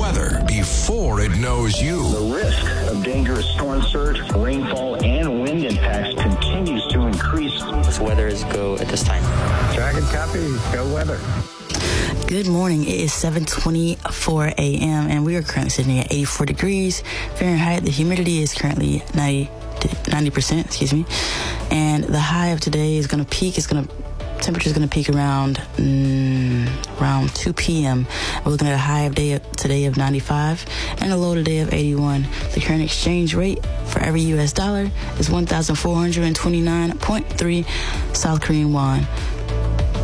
weather before it knows you. The risk of dangerous storm surge, rainfall, and wind impacts continues to increase. This weather is go at this time. Dragon copy, go weather. Good morning. It is 7:24 a.m. and we are currently sitting at 84 degrees Fahrenheit. The humidity is currently 90%, and the high of today is going to peak. Temperature is going to peak around 2 p.m. We're looking at a high of today of 95 and a low today of 81. The current exchange rate for every U.S. dollar is 1,429.3 South Korean won.